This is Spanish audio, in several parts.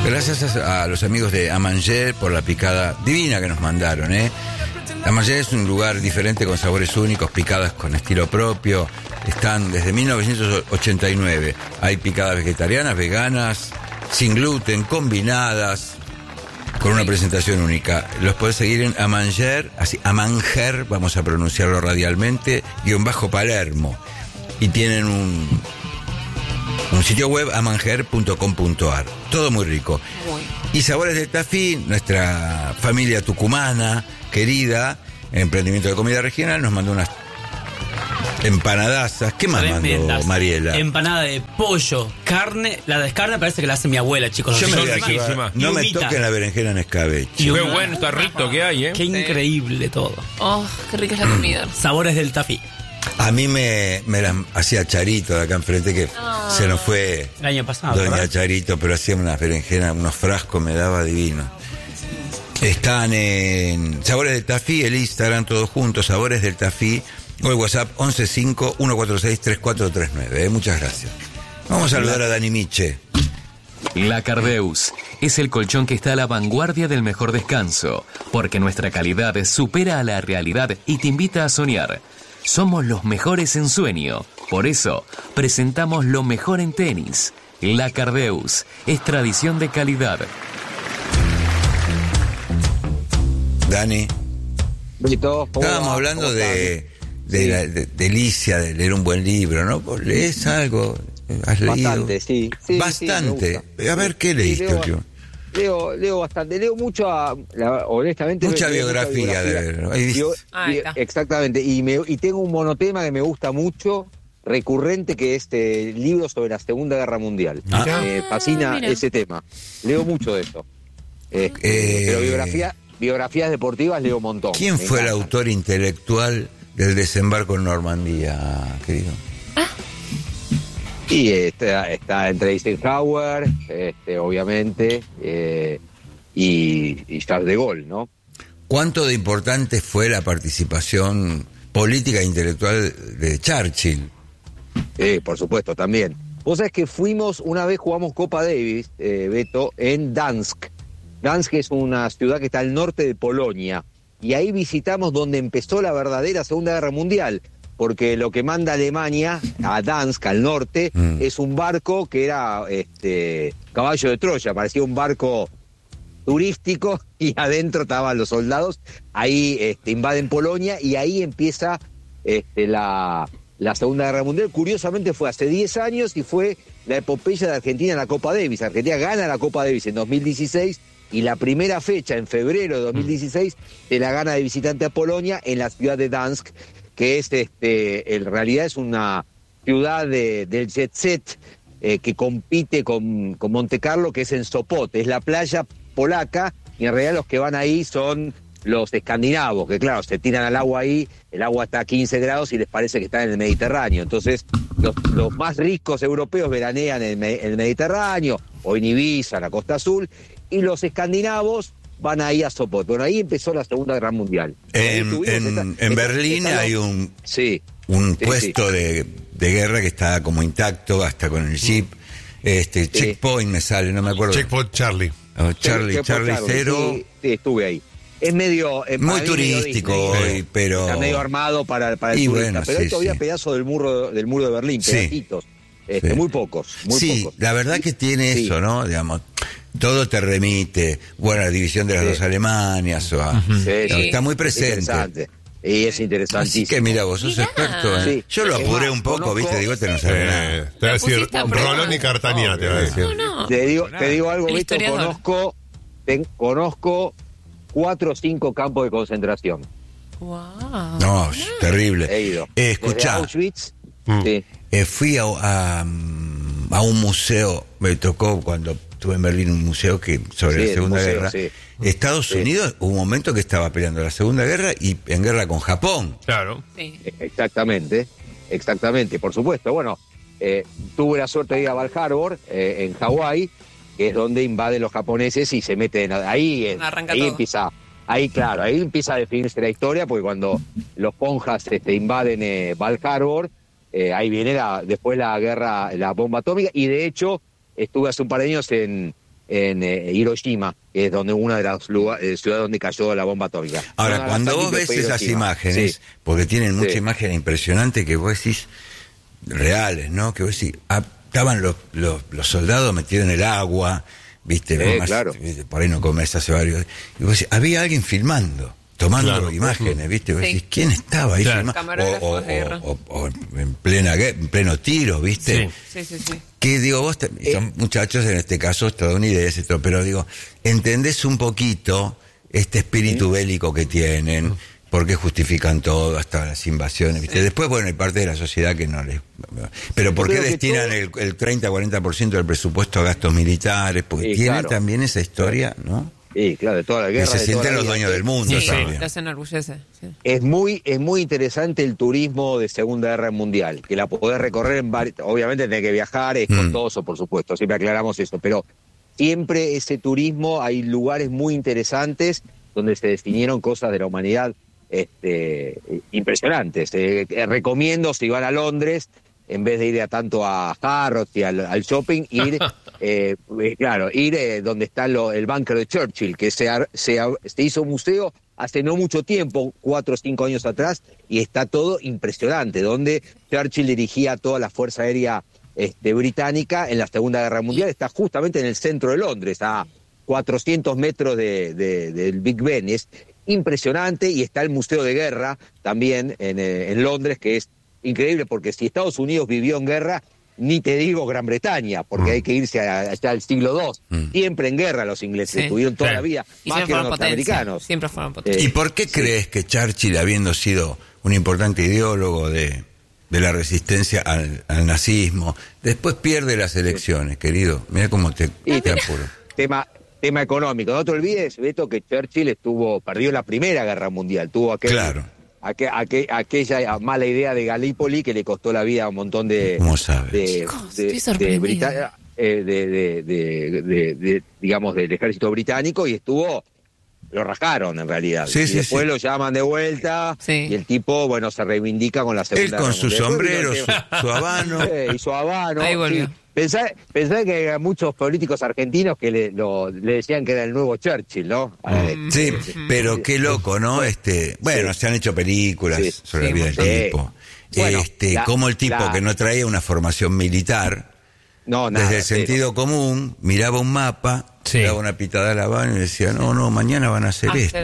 Gracias a los amigos de Amanger por la picada divina que nos mandaron, Amanger es un lugar diferente con sabores únicos, picadas con estilo propio. Están desde 1989. Hay picadas vegetarianas, veganas, sin gluten, combinadas, con una presentación única. Los podés seguir en Amanger, así, Amanger, vamos a pronunciarlo radialmente, _Palermo. Y tienen un sitio web, amanger.com.ar. Todo muy rico. Y Sabores del Tafí, nuestra familia tucumana, querida, emprendimiento de comida regional, nos mandó unas empanadazas. ¿Qué más mandó Mariela? Empanada de pollo, carne. La de carne parece que la hace mi abuela, chicos. Yo me voy a llevar, no me toquen la berenjena en escabeche. Qué bueno está rico que hay, Qué increíble todo. Oh, qué rica es la comida. Sabores del Tafí. A mí me la hacía Charito de acá enfrente, que se nos fue el año pasado, doña ¿verdad? Charito, pero hacía unas berenjenas, unos frascos, me daba divino. Están en Sabores del Tafí, el Instagram, todos juntos, Sabores del Tafí, o el WhatsApp 115-146-3439. Muchas gracias. Vamos a saludar a Dani Miche. La Cardeus es el colchón que está a la vanguardia del mejor descanso, porque nuestra calidad supera a la realidad y te invita a soñar. Somos los mejores en sueño, por eso presentamos lo mejor en tenis. La Cardeus es tradición de calidad. Dani. Estábamos hablando de la delicia de leer un buen libro, ¿no? ¿Vos lees algo? ¿Has leído? Bastante, sí. Bastante. A ver, ¿qué leíste? Leo bastante, leo mucho, honestamente. Mucha biografía. Exactamente, y tengo un monotema que me gusta mucho, recurrente, que es libros sobre la Segunda Guerra Mundial. Me fascina ese tema. Leo mucho de eso. Pero biografías deportivas leo un montón. ¿Quién fue el autor intelectual del desembarco en Normandía, querido? Y está entre Eisenhower, obviamente, y Charles de Gaulle, ¿no? ¿Cuánto de importante fue la participación política e intelectual de Churchill? Por supuesto, también. Vos sabés que una vez jugamos Copa Davis, Beto, en Dansk. Dansk es una ciudad que está al norte de Polonia, y ahí visitamos donde empezó la verdadera Segunda Guerra Mundial, porque lo que manda Alemania a Dansk, al norte, es un barco que era caballo de Troya, parecía un barco turístico, y adentro estaban los soldados. Ahí invaden Polonia, y ahí empieza la Segunda Guerra Mundial. Curiosamente fue hace 10 años, y fue la epopeya de Argentina en la Copa Davis. Argentina gana la Copa Davis en 2016, y la primera fecha, en febrero de 2016, se la gana de visitante a Polonia en la ciudad de Dansk, que es en realidad es una ciudad del jet set, que compite con Monte Carlo, que es en Sopot, es la playa polaca, y en realidad los que van ahí son los escandinavos, que claro, se tiran al agua ahí, el agua está a 15 grados y les parece que están en el Mediterráneo. Entonces los más ricos europeos veranean en el Mediterráneo, o en Ibiza, en la Costa Azul, y los escandinavos van ahí a Sopot. Bueno, ahí empezó la Segunda Guerra Mundial. En Berlín hay un puesto de guerra que está como intacto, hasta con el jeep. Checkpoint me sale, no me acuerdo. Checkpoint Charlie. Charlie 0. Sí, estuve ahí. Es medio... muy turístico hoy, pero... Está medio armado para el turista. Bueno, pero hay todavía pedazos del muro de Berlín, pedacitos. Muy pocos, pocos. La verdad que tiene eso, ¿no? Digamos, todo te remite, bueno, la división de las dos Alemanias, está muy presente. Y es interesantísimo. Así que mira, vos sos experto. Yo lo apuré un poco, ¿viste? Digo, no sabe nada. Te va a decir Rolón y Cartañá, te va a decir. Te digo algo, Víctor, conozco 4 o 5 campos de concentración. Wow. No, terrible. He ido. Escuchá. Auschwitz. Fui a un museo, me tocó cuando estuve en Berlín, un museo sobre la Segunda Guerra. Estados Unidos, hubo un momento que estaba peleando la Segunda Guerra y en guerra con Japón. Claro. Sí. Exactamente, por supuesto. Bueno, tuve la suerte de ir a Bal Harbour, en Hawái, que es donde invaden los japoneses y se meten ahí empieza a definirse la historia, porque cuando los ponjas invaden Bal Harbour, ahí viene después la guerra, la bomba atómica. Y de hecho estuve hace un par de años en en Hiroshima, que es donde una de las ciudades donde cayó la bomba atómica. Ahora, cuando vos ves esas imágenes, sí, porque tienen muchas sí, imágenes impresionantes que vos decís, reales, ¿no? Que vos decís, estaban los soldados metidos en el agua, ¿viste? Claro. ¿Viste? Por ahí no comes hace varios... Y vos decís, había alguien filmando, tomando imágenes, ¿viste? Vos decís, ¿quién estaba ahí filmando? O en pleno tiro, ¿viste? Sí. Que digo, vos, son muchachos, en este caso estadounidenses, pero digo, entendés un poquito este espíritu bélico que tienen, por qué justifican todo, hasta las invasiones, ¿viste? Después, bueno, hay parte de la sociedad que no les... Pero ¿por qué destinan el 30-40% del presupuesto a gastos militares? Porque tienen también esa historia, ¿no? Sí, claro, de toda la guerra. Que se sienten los dueños del mundo, Sí, también. te enorgullece. Sí. Es muy interesante el turismo de Segunda Guerra Mundial, que la podés recorrer en obviamente tenés que viajar, es costoso, por supuesto, siempre aclaramos eso, pero siempre ese turismo, hay lugares muy interesantes donde se definieron cosas de la humanidad impresionantes. Recomiendo, si van a Londres, en vez de ir tanto a Harrods y al shopping, ir donde está el búnker de Churchill, que se hizo museo hace no mucho tiempo, 4 o 5 años atrás, y está todo impresionante, donde Churchill dirigía toda la Fuerza Aérea británica en la Segunda Guerra Mundial. Está justamente en el centro de Londres, a 400 metros del Big Ben. Es impresionante, y está el Museo de Guerra también en Londres, que es increíble, porque si Estados Unidos vivió en guerra, ni te digo Gran Bretaña, porque hay que irse allá al siglo II. Siempre en guerra los ingleses, estuvieron toda la vida, Y más que los norteamericanos. Siempre fueron potencia. ¿Y por qué crees que Churchill, habiendo sido un importante ideólogo de la resistencia al nazismo, después pierde las elecciones, querido? Mira cómo te apuro. Tema económico. No te olvides, Beto, que Churchill perdió la Primera Guerra Mundial. Tuvo aquella mala idea de Galípoli que le costó la vida a un montón de... ¿Cómo sabes? Digamos, del ejército británico, y lo rajaron en realidad. Sí, y sí, después sí. lo llaman de vuelta, y el tipo, se reivindica con la Segunda Él con Guerra su Mundial. sombrero, su habano. Y su habano. Ahí volvió. Sí. Pensá que hay muchos políticos argentinos que le decían que era el nuevo Churchill, ¿no? Sí, pero qué loco, ¿no? Bueno, se han hecho películas sobre la vida del tipo. Bueno, como el tipo que no traía una formación militar, desde el sentido común, miraba un mapa, daba una pitada a la mano y decía, no, mañana van a hacer esto.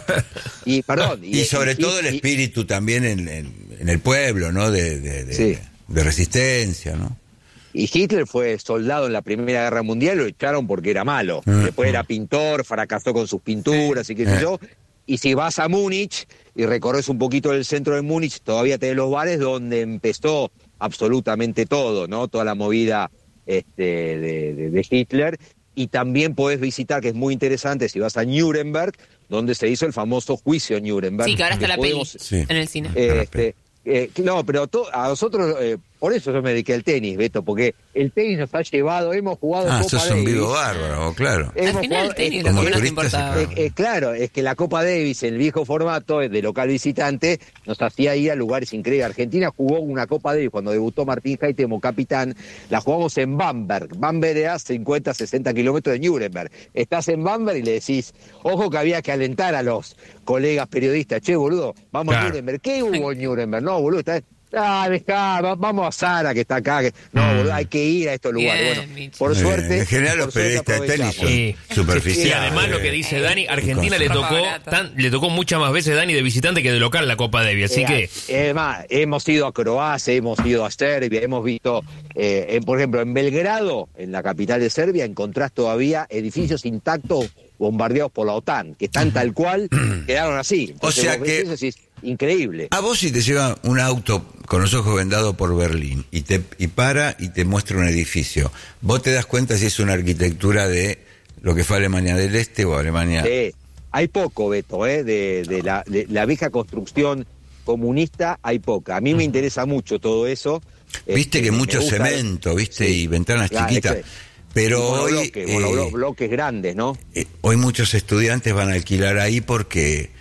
Y sobre todo el espíritu también en el pueblo, ¿no? De resistencia, ¿no? Y Hitler fue soldado en la Primera Guerra Mundial, lo echaron porque era malo. Después era pintor, fracasó con sus pinturas y qué sé yo. Y si vas a Múnich y recorres un poquito el centro de Múnich, todavía tenés los bares donde empezó absolutamente todo, ¿no? Toda la movida de Hitler. Y también podés visitar, que es muy interesante, si vas a Nuremberg, donde se hizo el famoso juicio en Nuremberg. Sí, que ahora está la peli en el cine. No, pero a nosotros, por eso yo me dediqué al tenis, Beto, porque el tenis nos ha llevado, hemos jugado Copa sos Davis. un vivo bárbaro, claro. Al final el tenis como lo que nos turistas, importaba. Claro, es que la Copa Davis, el viejo formato de local visitante, nos hacía ir a lugares increíbles. Argentina jugó una Copa Davis cuando debutó Martín Jaite como capitán, la jugamos en Bamberg. Bamberg era 50, 60 kilómetros de Nuremberg. Estás en Bamberg y le decís, ojo que había que alentar a los colegas periodistas, che, boludo, vamos a Nuremberg. ¿Qué hubo en Nuremberg? No, boludo, vamos a Sara, que está acá. No, boludo, hay que ir a estos lugares. Bueno, por suerte. En general, los periodistas de tenis son superficiales. Y además, lo que dice Dani, Argentina le tocó muchas más veces, Dani, de visitante que de local la Copa Davis. Así que. Además, hemos ido a Croacia, hemos ido a Serbia, hemos visto, por ejemplo, en Belgrado, en la capital de Serbia, encontrás todavía edificios intactos bombardeados por la OTAN, que están tal cual, quedaron así. Entonces, o sea que. Eso sí es increíble. A vos, si te lleva un auto con los ojos vendados por Berlín y para y te muestra un edificio, vos te das cuenta si es una arquitectura de lo que fue Alemania del Este o Alemania. Hay poco, Beto, de la vieja construcción comunista, hay poca. A mí me interesa mucho todo eso. Viste que mucho cemento, viste, y ventanas chiquitas. Pero hoy bloques grandes, ¿no? Hoy muchos estudiantes van a alquilar ahí porque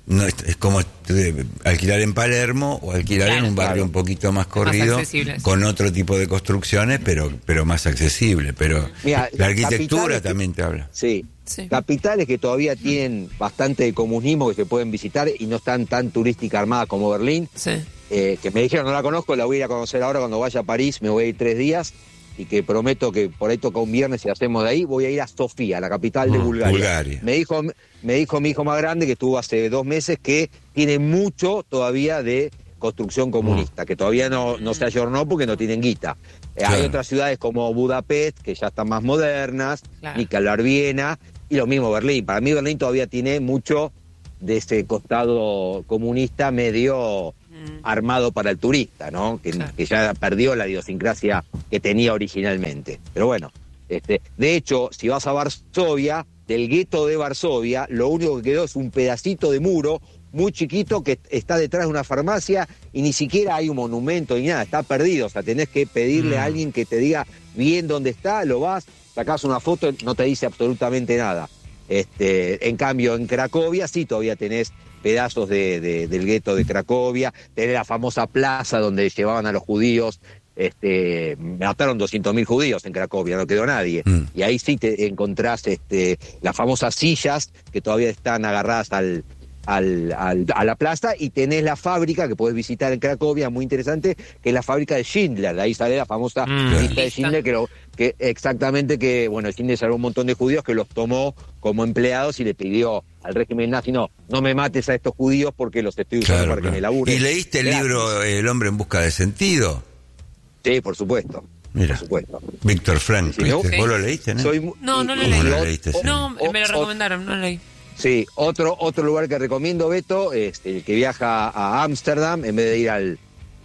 no es como alquilar en Palermo o alquilar en un barrio un poquito más corrido, con otro tipo de construcciones, pero más accesible. Pero Mirá, la arquitectura también te habla. Sí. Capitales que todavía tienen bastante de comunismo que se pueden visitar y no están tan turística armada como Berlín. Que me dijeron, no la conozco, la voy a ir a conocer ahora cuando vaya a París, me voy a ir 3 días. Y que prometo que por ahí toca un viernes y hacemos de ahí, voy a ir a Sofía, la capital de Bulgaria. Me dijo mi hijo más grande, que estuvo hace 2 meses, que tiene mucho todavía de construcción comunista, que todavía no se ayornó porque no tienen guita. Hay otras ciudades como Budapest, que ya están más modernas, Nicola, Viena, y lo mismo Berlín. Para mí Berlín todavía tiene mucho de ese costado comunista medio armado para el turista, ¿no? Que ya perdió la idiosincrasia que tenía originalmente. Pero bueno, de hecho, si vas a Varsovia, del gueto de Varsovia, lo único que quedó es un pedacito de muro muy chiquito que está detrás de una farmacia y ni siquiera hay un monumento ni nada, está perdido. O sea, tenés que pedirle a alguien que te diga bien dónde está, lo vas, sacás una foto, no te dice absolutamente nada. En cambio, en Cracovia sí todavía tenés pedazos del gueto de Cracovia, tenés la famosa plaza donde llevaban a los judíos, mataron 200.000 judíos en Cracovia, no quedó nadie, y ahí sí te encontrás las famosas sillas que todavía están agarradas a la plaza, y tenés la fábrica que podés visitar en Cracovia, muy interesante, que es la fábrica de Schindler. De ahí sale la famosa lista de Schindler, que bueno, Schindler salvó un montón de judíos que los tomó como empleados y le pidió al régimen nazi, no me mates a estos judíos porque los estoy usando para que me laburen. ¿Y leíste el libro El hombre en busca de sentido? Sí, por supuesto. Mira, por supuesto. Víctor Frank, ¿viste? ¿Vos lo leíste, no? No lo leí. ¿No lo leíste? No, me lo recomendaron, no lo leí. Sí, otro lugar que recomiendo, Beto, el que viaja a Ámsterdam, en vez de ir al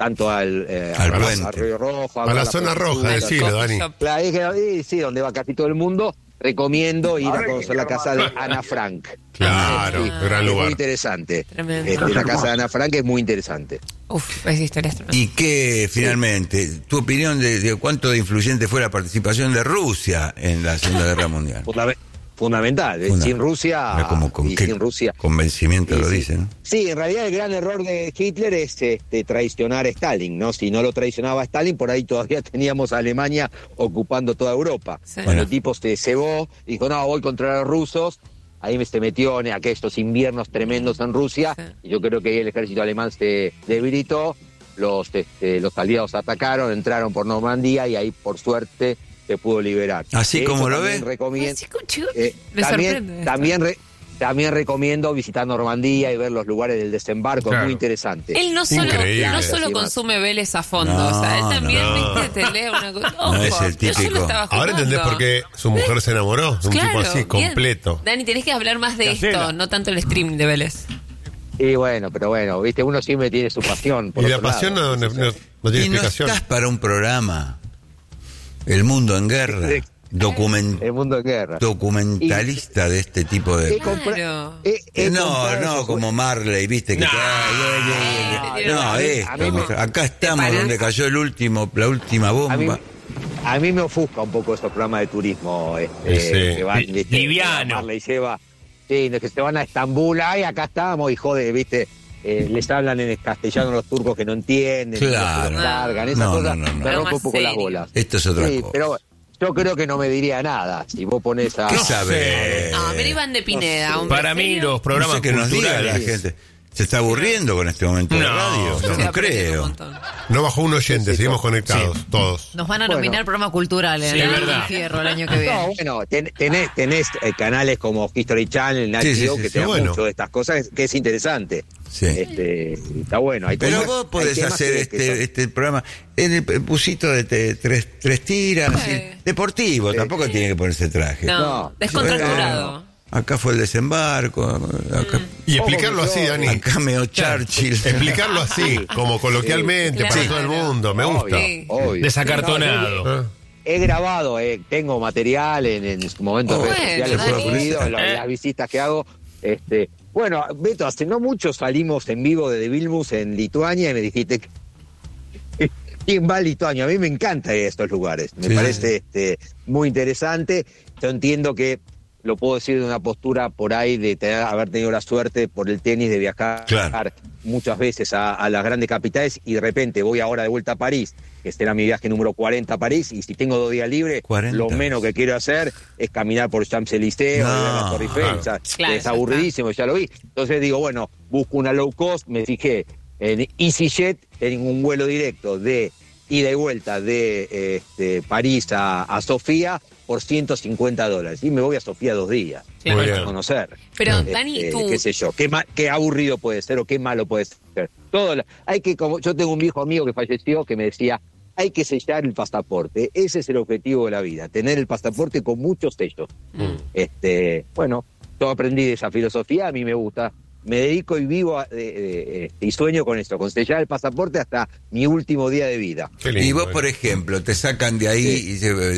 Río Rojo, a la zona roja, decilo, Dani. Sí, donde va casi todo el mundo, recomiendo ir a conocer la casa de Ana Frank. Claro, gran lugar. Es muy interesante. La casa de Ana Frank es muy interesante. Es historia. ¿Y qué, finalmente, tu opinión de cuánto de influyente fue la participación de Rusia en la Segunda Guerra Mundial? Fundamental, sin Rusia, sin Rusia. Convencimiento lo dicen, ¿no? Sí, en realidad el gran error de Hitler es traicionar a Stalin, ¿no? Si no lo traicionaba a Stalin, por ahí todavía teníamos a Alemania ocupando toda Europa. Cuando el tipo se cebó, dijo, no, voy contra los rusos, ahí se metió en aquellos inviernos tremendos en Rusia, y yo creo que ahí el ejército alemán se debilitó, los aliados atacaron, entraron por Normandía, y ahí, por suerte, se pudo liberar. Así como lo ves. También recomiendo visitar Normandía y ver los lugares del desembarco, es muy interesante. Él no solo consume Vélez a fondo, o sea, él también te lee una cosa. No es el típico. Ahora entendés por qué su mujer se enamoró de un tipo así, completo. Dani, tenés que hablar más de esto, no tanto el stream de Vélez. Y bueno, viste, uno siempre tiene su pasión. Y la pasión no tiene explicación. No estás para un programa. El mundo en guerra. El mundo en guerra. Documentalista de este tipo de... No, como Marley, viste que... Acá estamos donde cayó la última bomba. A mí me ofusca un poco esos programas de turismo. Que van, liviano. Marley lleva... Sí, que se van a Estambul, acá estamos, y joder, viste... les hablan en castellano los turcos que no entienden, largan, esas cosas, me rompe un poco las bolas. Esto es otra cosa. Pero yo creo que no me diría nada si vos pones a... ¿Qué sabés? Pero Iván de Pineda, para mí los programas que nos diga la culturales. gente. Se está aburriendo con este momento de radio. No creo. No bajó un oyente, seguimos conectados, todos. Nos van a nominar programa cultural en el Fierro el año que viene. No, tenés canales como History Channel, Nat Geo, que te dan mucho de estas cosas, que es interesante. Sí. Está bueno. Pero vos podés hacer este programa en el busito de tres tiras, deportivo, tampoco tiene que ponerse traje. No, descontracturado. Acá fue el desembarco. Y explicarlo así, Dani. Acá meó Churchill. Explicarlo así, como coloquialmente, para todo el mundo. Me gusta. Obvio. Desacartonado. He grabado, tengo material en su momento en redes sociales, subido, en las visitas que hago. Bueno, Beto, hace no mucho salimos en vivo de Vilnius en Lituania y me dijiste ¿quién va a Lituania? A mí me encantan estos lugares, me parece muy interesante. Yo entiendo que lo puedo decir de una postura por ahí de haber tenido la suerte por el tenis de viajar muchas veces a las grandes capitales, y de repente voy ahora de vuelta a París, que será mi viaje número 40 a París, y si tengo 2 días libres, 40. lo menos que quiero hacer es caminar por Champs-Élysées o ir a la Torre Eiffel. O sea, es aburridísimo, ya lo vi. Entonces digo, bueno, busco una low cost, me fijé en EasyJet, en un vuelo directo de ida y vuelta de París a Sofía por $150, y me voy a Sofía 2 días a conocer. Pero Dani, tú... qué sé yo, qué aburrido puede ser o qué malo puede ser. Como yo tengo un viejo amigo que falleció que me decía, hay que sellar el pasaporte. Ese es el objetivo de la vida, tener el pasaporte con muchos sellos. Bueno, yo aprendí de esa filosofía, a mí me gusta. Me dedico y vivo y sueño con esto, con sellar el pasaporte hasta mi último día de vida. Y vos, por ejemplo, te sacan de ahí y